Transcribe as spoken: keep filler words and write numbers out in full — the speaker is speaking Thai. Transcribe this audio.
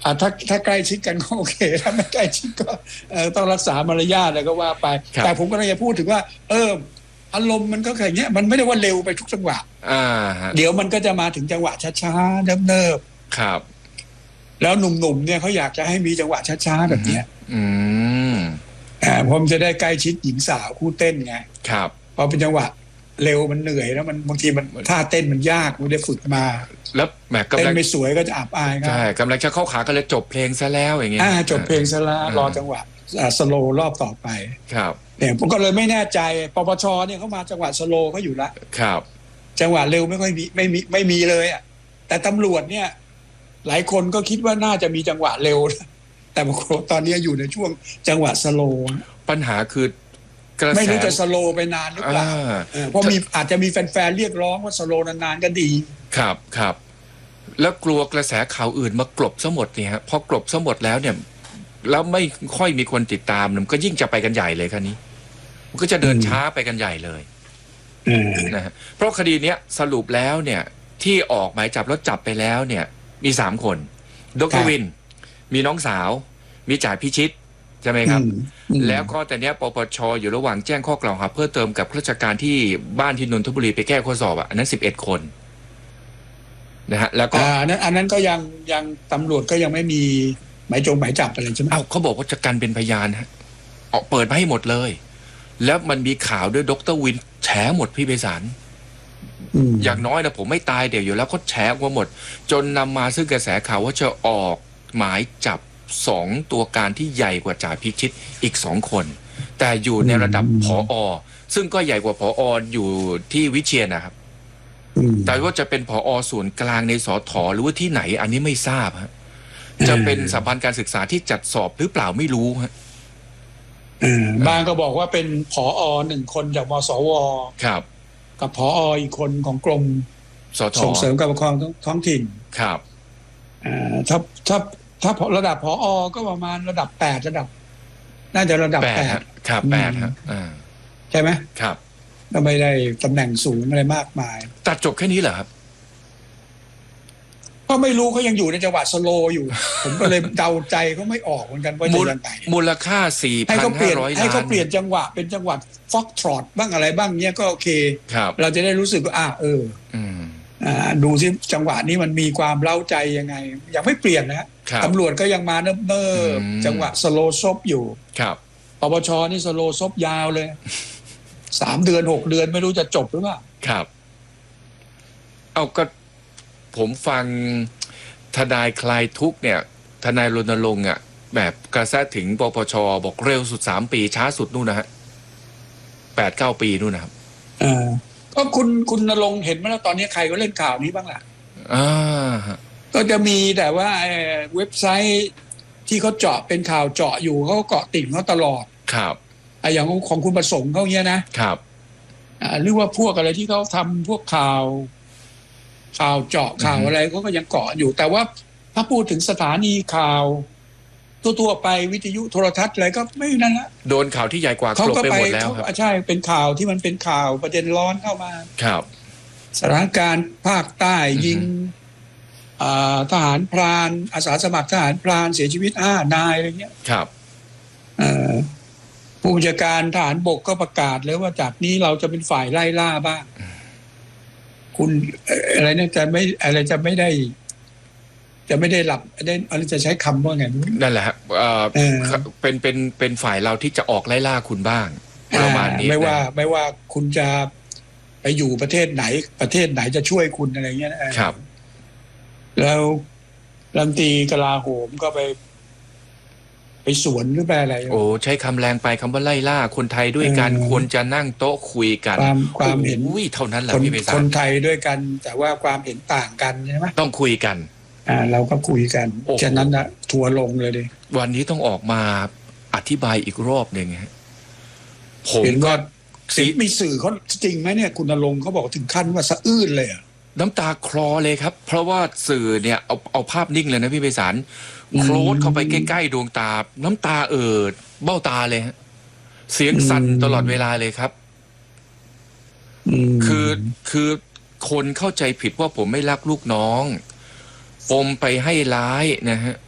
อ่าถ้าถ้าใกล้ชิดกันก็โอเคถ้าไม่ใกล้ชิดก็เออต้องรักษามารยาทอะไรก็ว่าไปแต่ผมก็เลยจะพูดถึงว่าเอออารมณ์มันก็แค่เนี้ยมันไม่ได้ว่าเร็วไปทุกจังหวะอ่าเดี๋ยวมันก็จะมาถึงจังหวะช้าๆเนิบๆครับแล้วหนุ่มๆเนี่ยเขาอยากจะให้มีจังหวะช้าๆแบบเนี้ยอืมอ่าผมจะได้ใกล้ชิดหญิงสาวคู่เต้นไงครับพอเป็นจังหวะเร็วมันเหนื่อยแล้วมันบางทีมันท่าเต้นมันยากมันได้ฝึกมาแล้วแหมกำลังเต้นไม่สวยก็จะอับอายครับใช่กำลังจะเข้าขาก็เลยจบเพลงซะแล้วอย่างเงี้ยจบเพลงซะแล้วรอจังหวะสโลว์รอบต่อไปครับเนี่ยผมก็เลยไม่แน่ใจปปชเนี่ยเขามาจังหวะสโลว์เขาอยู่ละครับจังหวะเร็วไม่ค่อยมีไม่มีไม่มีเลยอ่ะแต่ตำรวจเนี่ยหลายคนก็คิดว่าน่าจะมีจังหวะเร็วแต่บางคนตอนนี้อยู่ในช่วงจังหวะสโลว์ปัญหาคือไม่รู้จะสโลว์ไปนานหรือเปล่าเพราะมีอาจจะมีแฟนๆเรียกร้องว่าสโลว์นานๆก็ดีครับครับแล้วกลัวกระแสข่าวอื่นมากลบซะหมดเนี่ยฮะพอกลบซะหมดแล้วเนี่ยแล้วไม่ค่อยมีคนติดตามมันก็ยิ่งจะไปกันใหญ่เลยคราวนี้มันก็จะเดินช้าไปกันใหญ่เลยนะฮะเพราะคดีเนี้ยสรุปแล้วเนี่ยที่ออกหมายจับแล้วจับไปแล้วเนี่ยมีสามคนดร.วินมีน้องสาวมีจ่าพิชิตใช่ไหมครับแล้วก็แต่เนี้ยปปชอยู่ระหว่างแจ้งข้อกล่าวหาเพิ่มเติมกับข้าราชการที่บ้านที่นนทบุรีไปแก้ข้อสอบอ่ะอันนั้นสิบเอ็ดคนนะฮะแล้วก็อันนั้นอันนั้นก็ยังยังตำรวจก็ยังไม่มีหมายจงหมายจับอะไรใช่ไหมเอ้าเขาบอกว่าจะกันเป็นพยานฮะออกเปิดมาให้หมดเลยแล้วมันมีข่าวด้วยดร.วินแฉหมดพี่ไพศาลอย่างน้อยนะผมไม่ตายเดี๋ยวอยู่แล้วเขาแฉออกมาหมดจนนำมาซึ่งกระแสข่าวว่าจะออกหมายจับสองตัวการที่ใหญ่กว่าจ่าพิชิตอีกสองคนแต่อยู่ในระดับผอ.ซึ่งก็ใหญ่กว่าผอ.อยู่ที่วิเชียรนะครับแต่ว่าจะเป็นผอ.ส่วนกลางในสทหรือว่าที่ไหนอันนี้ไม่ทราบฮะจะเป็นสถาบันการศึกษาที่จัดสอบหรือเปล่าไม่รู้ฮะบางก็บอกว่าเป็นผอ.หนึ่งคนจากมสว. ครับกับผอ.อีกคนของกรมส่งเสริมการปกครองท้องถิ่นครับถ้าถ้าถ้าระดับผอ.ก็ประมาณระดับแปดระดับน่าจะระดับแปดครับแปดฮะใช่ไหมครับก็ไม่ได้ตำแหน่งสูงอะไรมากมายตัดจบแค่นี้เหรอครับก็ไม่รู้เขายังอยู่ในจังหวะสโลอยู่ ผมก็เลยเดาใจเขาไม่ออกเหมือนกันว่าจะยังไงมูลค่า สี่พันห้าร้อย ล้านให้เขาเปลี่ยนจังหวะเป็นจังหวะฟ็อกทรอตบ้างอะไรบ้างเนี้ยก็โอเคเราจะได้รู้สึกว่าอ่าเอออ่าดูซิจังหวะนี้มันมีความเล้าใจยังไงยังไม่เปลี่ยนนะตำรวจก็ยังมาเนิ่มๆจังหวะสโลซบอยู่ครับปปชนี่สโลซบยาวเลยสามเดือนหกเดือนไม่รู้จะจบหรือเปล่าครับเอาก็ผมฟังทนายคลายทุกเนี่ยทนายรณรงค์อ่ะแบบกระแสถึงปปชบอกเร็วสุดสามปีช้าสุดนู่นนะฮะแปดเก้าปีนู่นนะครับอ่าก็คุณคุณณรงค์เห็นไหมแล้วตอนนี้ใครก็เล่นข่าวนี้บ้างล่ะอ่าก็จะมีแต่ว่าเว็บไซต์ที่เขาเจาะเป็นข่าวเจาะอยู่เขาเกาะติ่งเขาตลอดครับอย่างของคุณประสงค์เขาเนี้ยนะครับอ่าหรือว่าพวกอะไรที่เขาทำพวกข่าวข่าวเจาะข่าวอะไรเขาก็ยังเกาะอยู่แต่ว่าถ้าพูดถึงสถานีข่าวทั่วๆไปวิทยุโทรทัศน์อะไรก็ไม่นั่นละโดนข่าวที่ใหญ่กว่าเขาก็ไปหมดแล้วครับใช่เป็นข่าวที่มันเป็นข่าวประเด็นร้อนเข้ามาครับสถานการณ์ภาคใต้ยิงทหารพรานอาสาสมัครทหารพรานเสียชีวิตห้านายอะไรเงี้ยครับผู้บัญชาการทหารบกก็ประกาศเลยว่าจากนี้เราจะเป็นฝ่ายไล่ล่าบ้างคุณอะไรเนี่ยจะไม่อะไรจะไม่ได้จะไม่ได้หลับได้อะไรจะใช้คำว่าไงนั่นแหละครับเป็นเป็นเป็นฝ่ายเราที่จะออกไล่ล่าคุณบ้างประมาณนี้ไม่ว่าไม่ว่าคุณจะไปอยู่ประเทศไหนประเทศไหนจะช่วยคุณอะไรเงี้ยครับแล้วรัฐมนตรีกลาโหมก็ไปไปสวนหรือไปอะไรโอ้ใช้คำแรงไปคำว่าไล่ล่าคนไทยด้วยกันควรจะนั่งโต๊ะคุยกันความความเห็นเท่านั้นแหละพี่เบสคนไทยด้วยกันแต่ว่าความเห็นต่างกันใช่ไหมต้องคุยกันอ่าเราก็คุยกันฉะนั้นนะทัวลงเลยดิวันนี้ต้องออกมาอธิบายอีกรอบหนึ่งฮะผมเห็นว่าสีมีสื่อเขาจริงไหมเนี่ยคุณณรงค์เขาบอกถึงขั้นว่าสะอื้นเลยอ่ะน้ำตาคลอเลยครับเพราะว่าสื่อเนี่ยเอาเอาภาพนิ่งเลยนะพี่ไพศาลโคลดเข้าไปใกล้ๆดวงตาน้ำตาเอ่อเบ้าตาเลยฮะเสียงสั่นตลอดเวลาเลยครับคือคือคนเข้าใจผิดว่าผมไม่รักลูกน้องปมไปให้ร้ายนะฮะ